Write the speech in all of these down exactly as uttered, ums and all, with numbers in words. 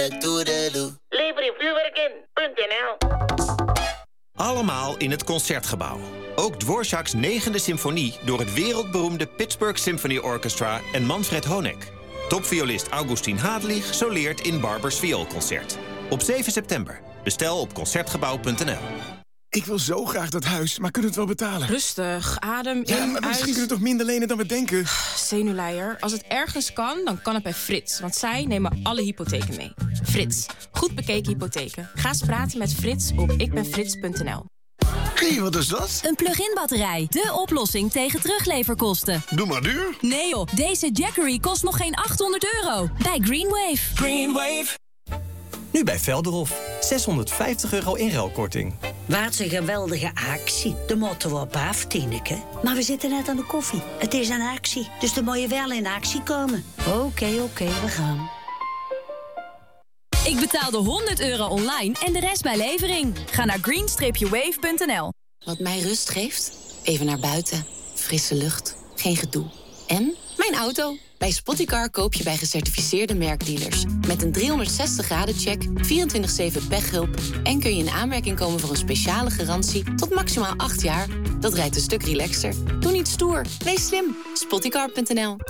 Lever vuurwerk in punt n l. Allemaal in het Concertgebouw. Ook Dvorak's negende symfonie door het wereldberoemde Pittsburgh Symphony Orchestra en Manfred Honeck. Topviolist Augustin Hadelig soleert in Barbers Vioolconcert. Op zeven september. Bestel op concertgebouw punt n l. Ik wil zo graag dat huis, maar kunnen we het wel betalen? Rustig, adem ja, in, maar misschien uit. kunnen we toch minder lenen dan we denken? Zenuwleier. Als het ergens kan, dan kan het bij Frits. Want zij nemen alle hypotheken mee. Frits. Goed bekeken hypotheken. Ga eens praten met Frits op ikbenfrits punt n l. Hé, hey, wat is dat? Een plug-in batterij. De oplossing tegen terugleverkosten. Doe maar duur. Nee joh, deze Jackery kost nog geen achthonderd euro. Bij Greenwave. Greenwave. Nu bij Velderhof. zeshonderdvijftig euro inruilkorting. Wat een geweldige actie. De motto op af, Tineke. Maar we zitten net aan de koffie. Het is een actie, dus dan moet je wel in actie komen. Oké, okay, oké, okay, we gaan. Ik betaalde honderd euro online en de rest bij levering. Ga naar green wave punt n l. Wat mij rust geeft? Even naar buiten. Frisse lucht. Geen gedoe. En mijn auto. Bij Spottycar koop je bij gecertificeerde merkdealers. Met een driehonderdzestig graden check, vierentwintig zeven pechhulp... en kun je in aanmerking komen voor een speciale garantie tot maximaal acht jaar. Dat rijdt een stuk relaxer. Doe niet stoer. Wees slim. Spottycar punt n l.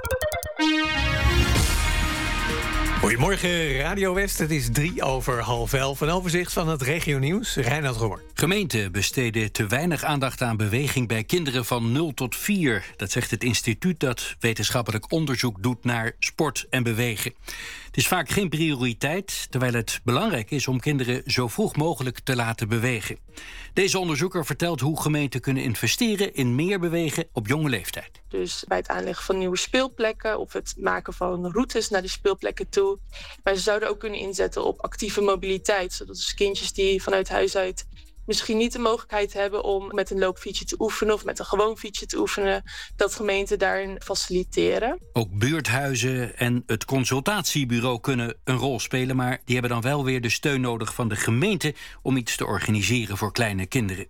Goedemorgen, Radio West. Het is drie over half elf. Een overzicht van het regionieuws. Reinhard Roer. Gemeenten besteden te weinig aandacht aan beweging bij kinderen van nul tot vier. Dat zegt het instituut dat wetenschappelijk onderzoek doet naar sport en bewegen. Het is vaak geen prioriteit, terwijl het belangrijk is om kinderen zo vroeg mogelijk te laten bewegen. Deze onderzoeker vertelt hoe gemeenten kunnen investeren in meer bewegen op jonge leeftijd. Dus bij het aanleggen van nieuwe speelplekken of het maken van routes naar die speelplekken toe. Maar ze zouden ook kunnen inzetten op actieve mobiliteit, zodat dus kindjes die vanuit huis uit misschien niet de mogelijkheid hebben om met een loopfietsje te oefenen of met een gewoon fietsje te oefenen, dat gemeenten daarin faciliteren. Ook buurthuizen en het consultatiebureau kunnen een rol spelen, maar die hebben dan wel weer de steun nodig van de gemeente om iets te organiseren voor kleine kinderen.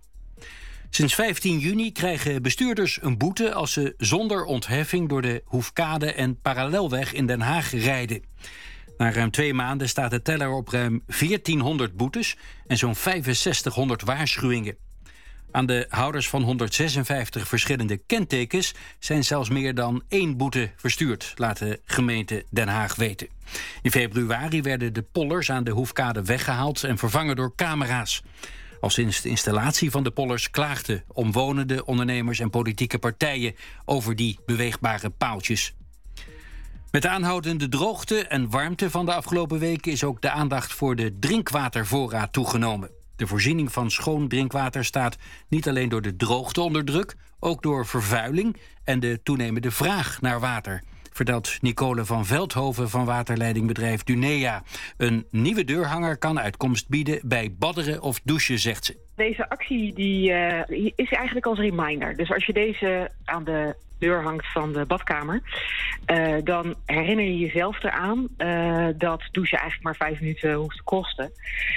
Sinds vijftien juni krijgen bestuurders een boete als ze zonder ontheffing door de Hoefkade en Parallelweg in Den Haag rijden. Na ruim twee maanden staat de teller op ruim veertienhonderd boetes en zo'n vijfenzestighonderd waarschuwingen. Aan de houders van honderdzesenvijftig verschillende kentekens zijn zelfs meer dan één boete verstuurd, laat de gemeente Den Haag weten. In februari werden de pollers aan de Hoefkade weggehaald en vervangen door camera's. Al sinds de installatie van de pollers klaagden omwonenden, ondernemers en politieke partijen over die beweegbare paaltjes. Met de aanhoudende droogte en warmte van de afgelopen weken is ook de aandacht voor de drinkwatervoorraad toegenomen. De voorziening van schoon drinkwater staat niet alleen door de droogte onder druk, ook door vervuiling en de toenemende vraag naar water, vertelt Nicole van Veldhoven van waterleidingbedrijf Dunea. Een nieuwe deurhanger kan uitkomst bieden bij badderen of douchen, zegt ze. Deze actie die, uh, is eigenlijk als reminder. Dus als je deze aan de deur hangt van de badkamer, Uh, dan herinner je jezelf eraan uh, dat douchen eigenlijk maar vijf minuten hoeft te kosten.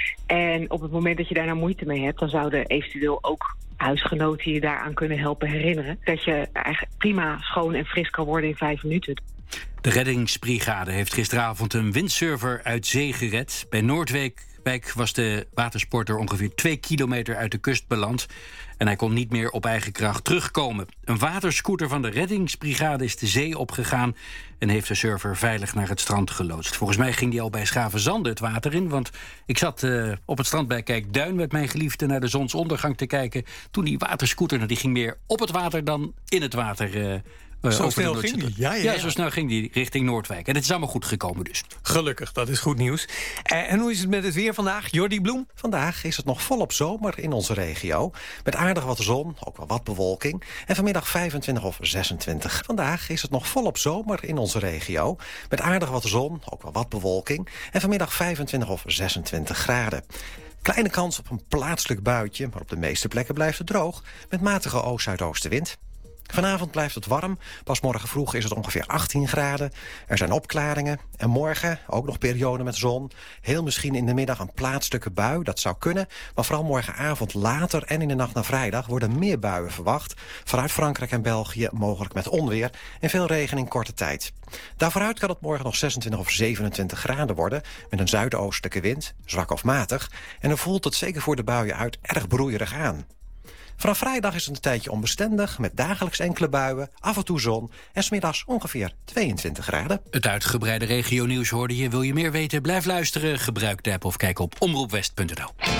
En op het moment dat je daar nou moeite mee hebt, dan zouden eventueel ook huisgenoten je daaraan kunnen helpen herinneren dat je eigenlijk prima schoon en fris kan worden in vijf minuten. De reddingsbrigade heeft gisteravond een windsurfer uit zee gered. Bij Noordwijk was de watersporter ongeveer twee kilometer uit de kust beland en hij kon niet meer op eigen kracht terugkomen. Een waterscooter van de reddingsbrigade is de zee opgegaan en heeft de surfer veilig naar het strand geloodst. Volgens mij ging die al bij Schavenzande het water in, want ik zat uh, op het strand bij Kijkduin met mijn geliefde naar de zonsondergang te kijken. Toen die waterscooter, nou, die ging meer op het water dan in het water. Uh, Uh, zo snel ging die? Ja, ja, ja. ja, zo snel ging die richting Noordwijk. En het is allemaal goed gekomen dus. Gelukkig, dat is goed nieuws. Uh, en hoe is het met het weer vandaag? Jordi Bloem? Vandaag is het nog volop zomer in onze regio. Met aardig wat zon, ook wel wat bewolking. En vanmiddag vijfentwintig of zesentwintig. Vandaag is het nog volop zomer in onze regio. Met aardig wat zon, ook wel wat bewolking. En vanmiddag vijfentwintig of zesentwintig graden. Kleine kans op een plaatselijk buitje, maar op de meeste plekken blijft het droog. Met matige oost-zuidoostenwind. Vanavond blijft het warm. Pas morgen vroeg is het ongeveer achttien graden. Er zijn opklaringen. En morgen ook nog periode met zon. Heel misschien in de middag een plaatselijke bui. Dat zou kunnen. Maar vooral morgenavond later en in de nacht naar vrijdag worden meer buien verwacht. Vanuit Frankrijk en België mogelijk met onweer. En veel regen in korte tijd. Daarvooruit kan het morgen nog zesentwintig of zevenentwintig graden worden. Met een zuidoostelijke wind. Zwak of matig. En dan voelt het zeker voor de buien uit erg broeierig aan. Vanaf vrijdag is het een tijdje onbestendig, met dagelijks enkele buien, af en toe zon en 's middags ongeveer tweeëntwintig graden. Het uitgebreide regionieuws hoorde je. Wil je meer weten? Blijf luisteren, gebruik de app of kijk op omroepwest punt n l.